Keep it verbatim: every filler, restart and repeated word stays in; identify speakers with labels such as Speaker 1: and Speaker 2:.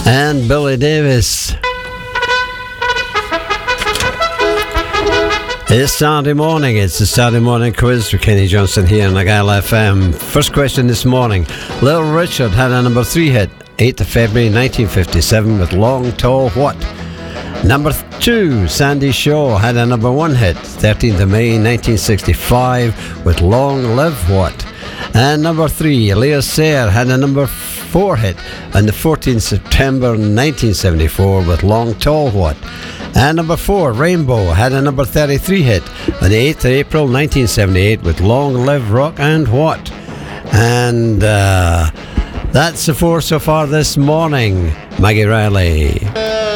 Speaker 1: and Billy Davis. It's Saturday morning. It's the Saturday morning quiz for Kenny Johnson here on Argyle F M. First question this morning. Little Richard had a number three hit, eighth of February nineteen fifty-seven, with Long Tall What? Number two, Sandy Shaw had a number one hit, thirteenth of May nineteen sixty-five, with Long Live What? And number three, Elias Sayre had a number four hit on the fourteenth of September nineteen seventy-four, with Long Tall What? And number four, Rainbow had a number thirty-three hit on the eighth of April nineteen seventy-eight, with Long Live Rock and What? And uh, that's the four so far this morning. Maggie Riley.